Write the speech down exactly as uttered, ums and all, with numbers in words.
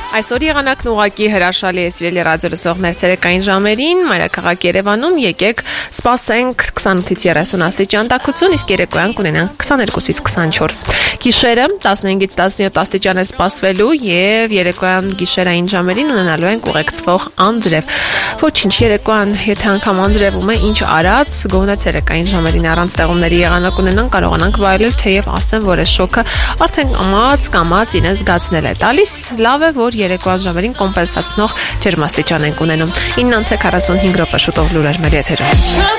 Այսօր եղանակն ուղղակի հրաշալի է, սիրելի ռադիո լսողներ, ցերեկային ժամերին մայրաքաղաք Երևանում եկեք սպասենք քսանութից երեսուն աստիճան տաքություն, իսկ երեկոյան կունենանք քսաներկուսից քսանչորս։ Գիշերը տասնհինգից տասնյոթ աստիճան է սպասվելու եւ երեկոյան գիշերային ժամերին ունենալու ենք ուղեկցվող անձրև։ Ոչինչ, երեկոյան եթե անգամ անձրևում է, ինչ արած, գոնե ցերեկային ժամերին առանց տեղումների եղանակ ունենանք, կարողանանք վայելել, թեև ասեմ, որ այս շոկը արդեն կամած կամած ինձ զգացնել է տալիս, լավ է, որ երեկոյան ժամերին կոմպենսացնող ջերմաստիճան ենք ունենում։ ինը քառասունհինգ րոպե շուտով լուրեր մեր եթերում։